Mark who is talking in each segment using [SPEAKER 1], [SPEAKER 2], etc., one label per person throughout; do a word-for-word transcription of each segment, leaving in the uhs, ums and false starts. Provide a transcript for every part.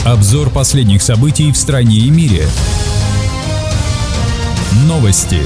[SPEAKER 1] Обзор последних событий в стране и мире. Новости.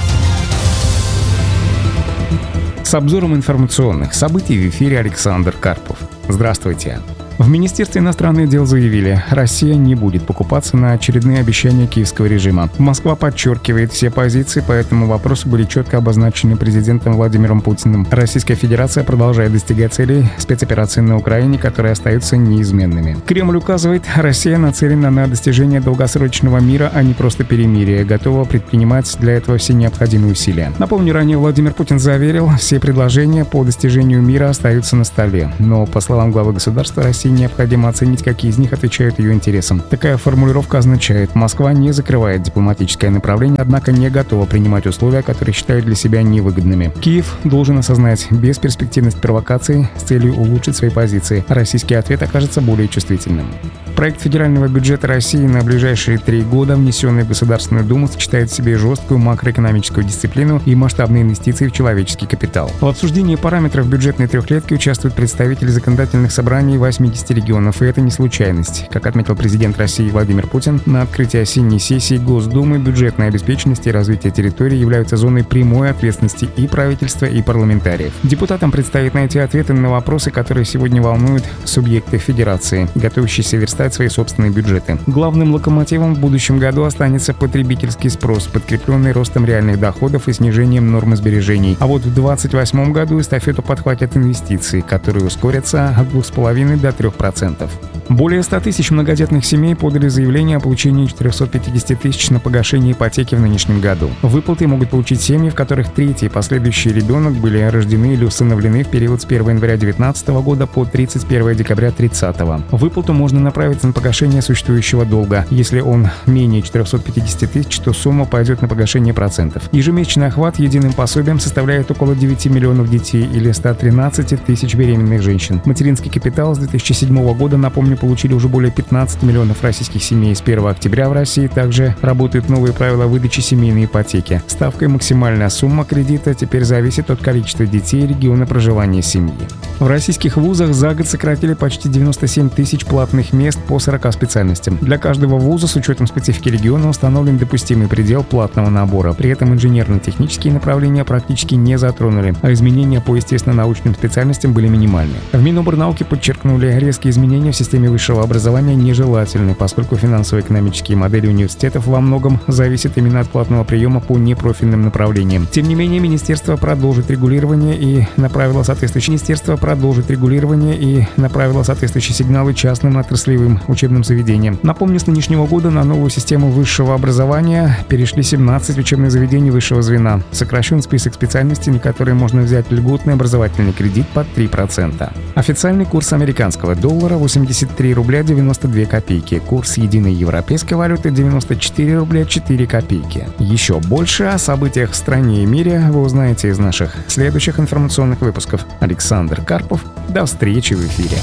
[SPEAKER 2] С обзором информационных событий в эфире Александр Карпов. Здравствуйте. В Министерстве иностранных дел заявили, Россия не будет покупаться на очередные обещания киевского режима. Москва подчеркивает, все позиции по этому вопросу были четко обозначены президентом Владимиром Путиным. Российская Федерация продолжает достигать целей спецоперации на Украине, которые остаются неизменными. Кремль указывает, Россия нацелена на достижение долгосрочного мира, а не просто перемирия, готова предпринимать для этого все необходимые усилия. Напомню, ранее Владимир Путин заверил, все предложения по достижению мира остаются на столе. Но, по словам главы государства, Россия необходимо оценить, какие из них отвечают ее интересам. Такая формулировка означает, Москва не закрывает дипломатическое направление, однако не готова принимать условия, которые считают для себя невыгодными. Киев должен осознать бесперспективность провокаций с целью улучшить свои позиции. Российский ответ окажется более чувствительным. Проект федерального бюджета России на ближайшие три года, внесенный в Государственную Думу, сочетает в себе жесткую макроэкономическую дисциплину и масштабные инвестиции в человеческий капитал. В обсуждении параметров бюджетной трехлетки участвуют представители законодательных собраний восьмидесяти регионов, и это не случайность. Как отметил президент России Владимир Путин, на открытии осенней сессии Госдумы бюджетная обеспеченность и развитие территории являются зоной прямой ответственности и правительства, и парламентариев. Депутатам предстоит найти ответы на вопросы, которые сегодня волнуют субъекты Федерации, готовящиеся верстать свои собственные бюджеты. Главным локомотивом в будущем году останется потребительский спрос, подкрепленный ростом реальных доходов и снижением нормы сбережений. А вот в двадцать восьмом году эстафету подхватят инвестиции, которые ускорятся от двух с половиной до трех процентов. Более ста тысяч многодетных семей подали заявление о получении четырехсот пятидесяти тысяч на погашение ипотеки в нынешнем году. Выплаты могут получить семьи, в которых третий и последующий ребенок были рождены или усыновлены в период с первого января две тысячи девятнадцатого года по тридцать первого декабря две тысячи тридцатого. Выплату можно направить на погашение существующего долга. Если он менее четырехсот пятидесяти тысяч, то сумма пойдет на погашение процентов. Ежемесячный охват единым пособием составляет около девяти миллионов детей или ста тринадцати тысяч беременных женщин. Материнский капитал с две тысячи седьмого года, напомню, получили уже более пятнадцати миллионов российских семей. С первого октября в России также работают новые правила выдачи семейной ипотеки. Ставкой максимальная сумма кредита теперь зависит от количества детей и региона проживания семьи. В российских вузах за год сократили почти девяносто семь тысяч платных мест по сорока специальностям. Для каждого вуза с учетом специфики региона установлен допустимый предел платного набора. При этом инженерно-технические направления практически не затронули, а изменения по естественно-научным специальностям были минимальны. В Минобрнауки подчеркнули, резкие изменения в системе высшего образования нежелательны, поскольку финансово-экономические модели университетов во многом зависят именно от платного приема по непрофильным направлениям. Тем не менее, Министерство продолжит регулирование и направило соответствующее Министерство продолжит регулирование и направило соответствующие сигналы частным отраслевым учебным заведениям. Напомню, с нынешнего года на новую систему высшего образования перешли семнадцать учебных заведений высшего звена. Сокращен список специальностей, на которые можно взять льготный образовательный кредит под три процента. Официальный курс американского доллара восемьдесят три рубля девяносто две копейки. Курс единой европейской валюты девяносто четыре рубля четыре копейки. Еще больше о событиях в стране и мире вы узнаете из наших следующих информационных выпусков. Александр Карпов. До встречи в эфире.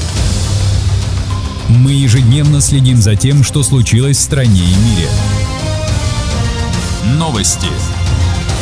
[SPEAKER 1] Мы ежедневно следим за тем, что случилось в стране и мире. Новости.